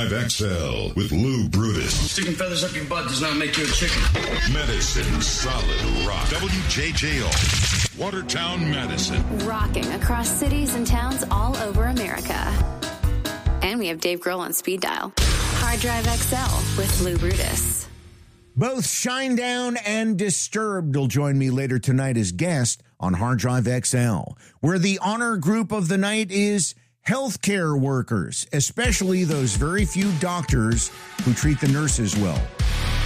Drive XL with Lou Brutus. Sticking feathers up your butt does not make you a chicken. Medicine Solid Rock. WJJO. Watertown, Madison. Rocking across cities and towns all over America. And we have Dave Grohl on speed dial. Hard Drive XL with Lou Brutus. Both Shinedown and Disturbed will join me later tonight as guests on Hard Drive XL, where the honor group of the night is healthcare workers, especially those very few doctors who treat the nurses well.